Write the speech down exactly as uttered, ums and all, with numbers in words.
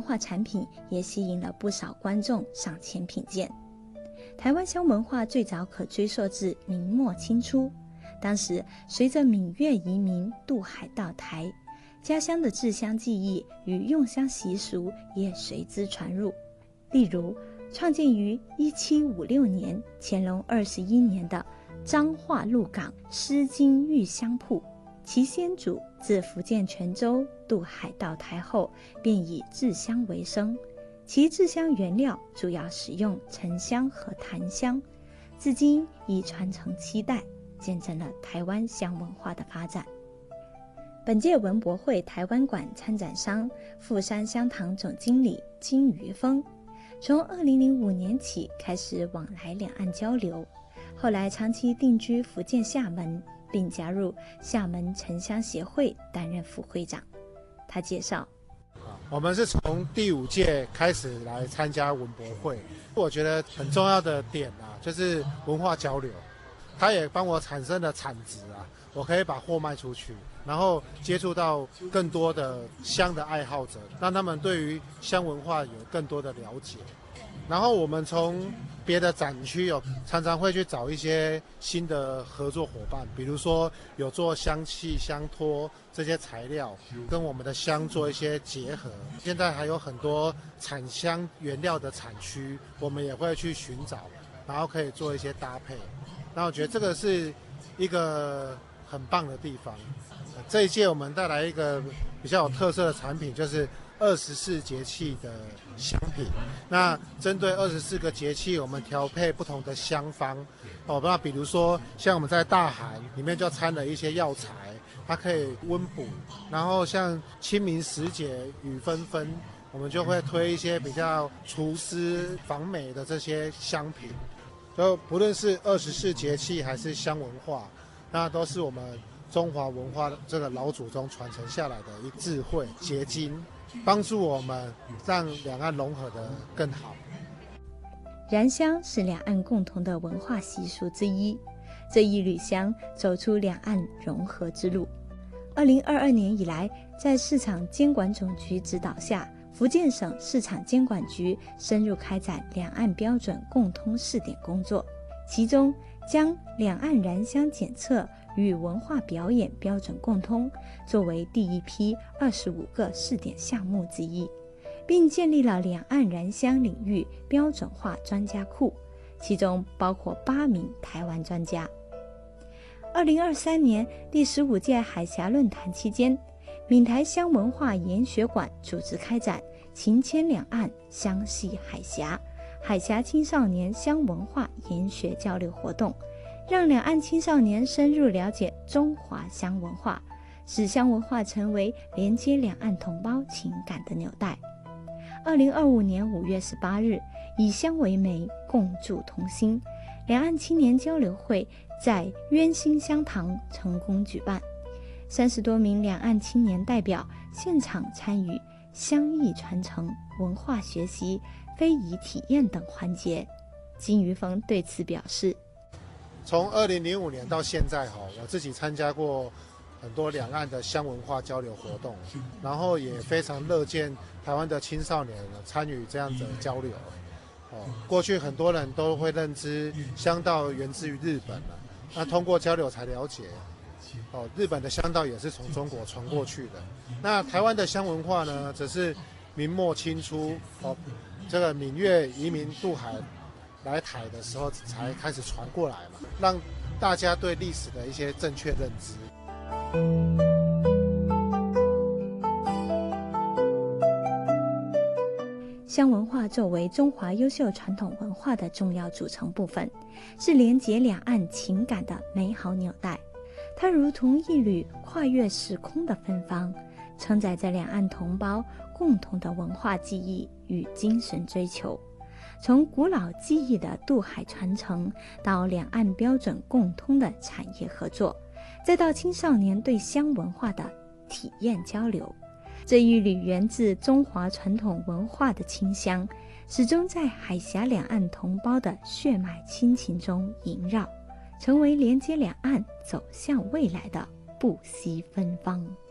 化产品也吸引了不少观众上前品鉴。台湾香文化最早可追溯至明末清初，当时随着闽粤移民渡海到台，家乡的制香技艺与用香习俗也随之传入。例如创建于一七五六年乾隆二十一年的彰化鹿港狮金玉香铺，其先主自福建泉州渡海到台后，便以制香为生，其制香原料主要使用沉香和檀香，至今已传承七代，见证了台湾香文化的发展。本届文博会台湾馆参展商富山香堂总经理金于峰，从二零零五年起开始往来两岸交流，后来长期定居福建厦门，并加入厦门沉香协会担任副会长。他介绍， 我们是从第五届开始来参加文博会，我觉得很重要的点啊，就是文化交流，它也帮我产生了产值啊，我可以把货卖出去，然后接触到更多的香的爱好者，让他们对于香文化有更多的了解。然后我们从别的展区有常常会去找一些新的合作伙伴，比如说有做香气、香托这些材料，跟我们的香做一些结合。现在还有很多产香原料的产区，我们也会去寻找，然后可以做一些搭配。那我觉得这个是一个很棒的地方。这一届我们带来一个比较有特色的产品，就是二十四节气的香品。那针对二十四个节气，我们调配不同的香方。哦，那比如说像我们在大寒里面就掺了一些药材，它可以温补。然后像清明时节雨纷纷，我们就会推一些比较除湿防霉的这些香品。就不论是二十四节气还是香文化，那都是我们中华文化这个老祖宗传承下来的一智慧结晶，帮助我们让两岸融合得更好。 燃香是两岸共同的文化习俗之一，这一缕香走出两岸融合之路。二零二二年以来，在市场监管总局指导下，福建省市场监管局深入开展两岸标准共通试点工作，其中将两岸燃香检测与文化表演标准共通作为第一批二十五个试点项目之一，并建立了两岸燃香领域标准化专家库，其中包括八名台湾专家。二零二三年第十五届海峡论坛期间，闽台香文化研学馆组织开展情牵两岸香系海峡海峡青少年香文化研学交流活动，让两岸青少年深入了解中华香文化，使香文化成为连接两岸同胞情感的纽带。二零二五年五月十八日，以香为媒，共筑同心，两岸青年交流会在渊馨香堂成功举办。三十多名两岸青年代表现场参与香艺传承、文化学习、非遗体验等环节。金于峰对此表示， 从二零零五年到现在，我自己参加过很多两岸的香文化交流活动，然后也非常乐见台湾的青少年参与这样的交流。过去很多人都会认知香道源自于日本，那通过交流才了解，哦，日本的香道也是从中国传过去的。那台湾的香文化呢，则是明末清初，哦，这个闽粤移民渡海来台的时候才开始传过来嘛，让大家对历史的一些正确认知。 香文化作为中华优秀传统文化的重要组成部分，是连结两岸情感的美好纽带。它如同一缕跨越时空的芬芳，承载着两岸同胞共同的文化记忆与精神追求。从古老技艺的渡海传承，到两岸标准共通的产业合作，再到青少年对香文化的体验交流，这一缕源自中华传统文化的清香，始终在海峡两岸同胞的血脉亲情中萦绕，成为连接两岸走向未来的不息芬芳。